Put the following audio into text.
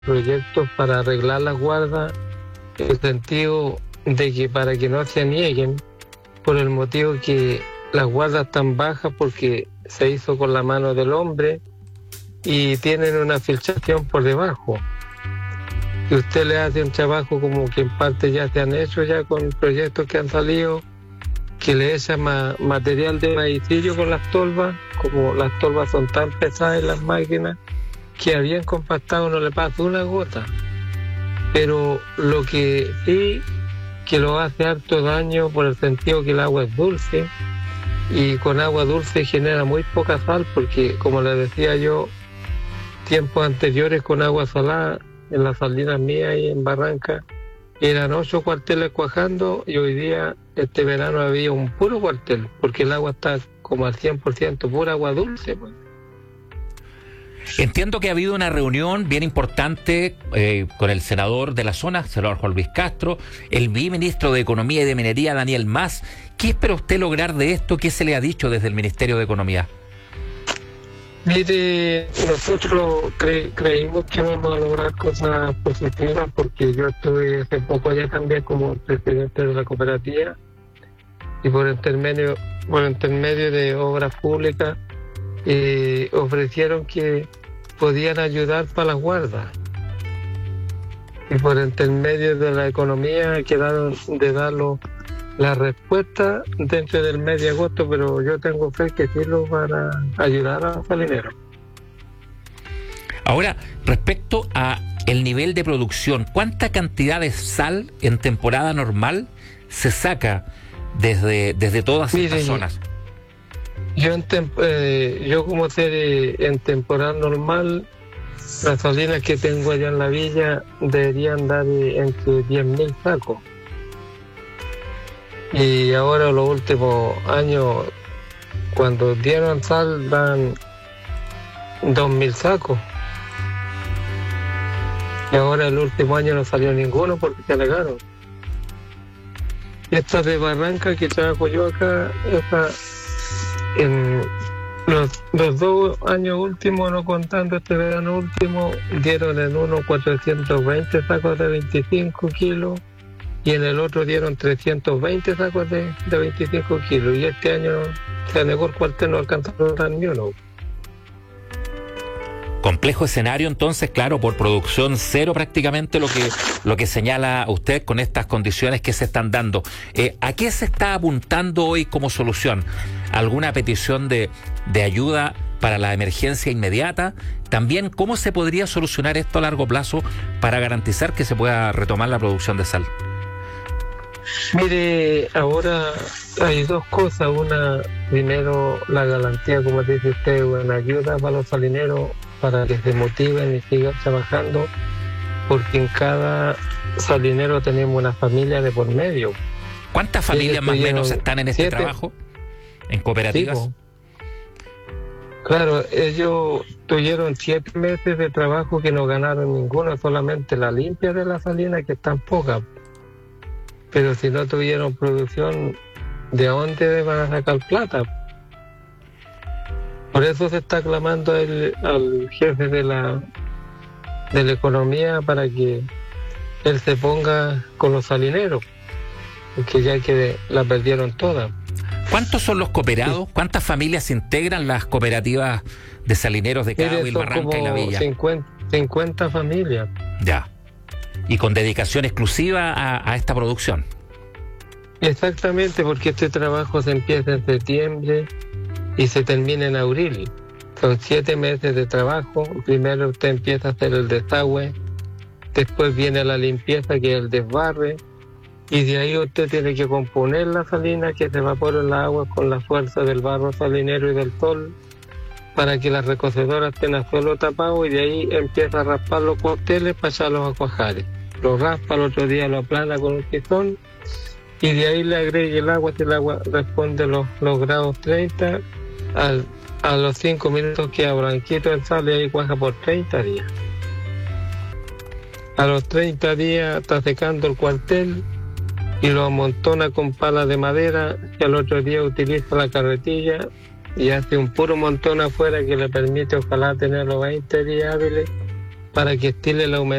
proyectos para arreglar las guardas, en el sentido de que para que no se nieguen, por el motivo que las guardas están bajas porque se hizo con la mano del hombre y tienen una filtración por debajo. Si usted le hace un trabajo como que en parte ya se han hecho ya con proyectos que han salido, que le echa material de maicillo con las tolvas, como las tolvas son tan pesadas en las máquinas, que a bien compactado no le pasa una gota. Pero lo que sí, que lo hace harto daño por el sentido que el agua es dulce, y con agua dulce genera muy poca sal, porque como le decía yo, tiempos anteriores con agua salada, en las salinas mías y en Barranca, eran 8 cuarteles cuajando, y hoy día, este verano, había un puro cuartel, porque el agua está como al 100% pura agua dulce, pues. Entiendo que ha habido una reunión bien importante con el senador de la zona, senador Juan Luis Castro, el viceministro de Economía y de Minería, Daniel Mas. ¿Qué espera usted lograr de esto? ¿Qué se le ha dicho desde el Ministerio de Economía? Mire, nosotros creímos que vamos a lograr cosas positivas, porque yo estuve hace poco allá también como presidente de la cooperativa, y por intermedio de obras públicas ofrecieron que podían ayudar para las guardas, y por intermedio de la economía quedaron de darlo la respuesta dentro del mes de agosto, pero yo tengo fe que sí lo van a ayudar a los salineros. Ahora, respecto a el nivel de producción, ¿cuánta cantidad de sal en temporada normal se saca desde todas estas zonas? Yo como ser en temporada normal, las salinas que tengo allá en la villa deberían dar entre 10.000 sacos. Y ahora los últimos años, cuando dieron sal, dan 2.000 sacos. Y ahora el último año no salió ninguno porque se alegaron. Esta de Barranca que trabajo yo acá, en los 2 años últimos, no contando este verano último, dieron en uno 420 sacos de 25 kilos, y en el otro dieron 320 sacos de 25 kilos, y este año se negó el cuartel, no alcanzaron a dar ni uno. Complejo escenario entonces, claro, por producción cero prácticamente lo que señala usted con estas condiciones que se están dando. ¿A qué se está apuntando hoy como solución? ¿Alguna petición de ayuda para la emergencia inmediata? También, ¿cómo se podría solucionar esto a largo plazo para garantizar que se pueda retomar la producción de sal? Mire, ahora hay dos cosas. Una, primero, la garantía, como dice usted, una ayuda para los salineros para que se motiven y sigan trabajando, porque en cada salinero tenemos una familia de por medio. ¿Cuántas familias más o menos están en este trabajo? ¿En cooperativas? Sí, claro, ellos tuvieron 7 meses de trabajo que no ganaron ninguno, solamente la limpia de la salina, que están pocas. Pero si no tuvieron producción, ¿de dónde van a sacar plata? Por eso se está clamando al jefe de la economía para que él se ponga con los salineros, porque ya que la perdieron todas. ¿Cuántos son los cooperados? ¿Cuántas familias integran las cooperativas de salineros de Cabil, Barranca y La Villa? 50 familias. Ya. Y con dedicación exclusiva a esta producción. Exactamente, porque este trabajo se empieza en septiembre y se termina en abril. Son 7 meses de trabajo. Primero usted empieza a hacer el desagüe, después viene la limpieza, que es el desbarre, y de ahí usted tiene que componer la salina, que se evapora el agua con la fuerza del barro salinero y del sol, para que las recocedoras estén a suelo tapado, y de ahí empieza a raspar los cuarteles para echarlos a cuajares. Lo raspa, el otro día lo aplana con un tizón, y de ahí le agregue el agua. Si el agua responde los grados 30, a los 5 minutos queda blanquito el sal, y ahí cuaja por 30 días. A los 30 días está secando el cuartel y lo amontona con palas de madera, y al otro día utiliza la carretilla y hace un puro montón afuera que le permite ojalá tenerlo 20 días hábiles, para que estile la humedad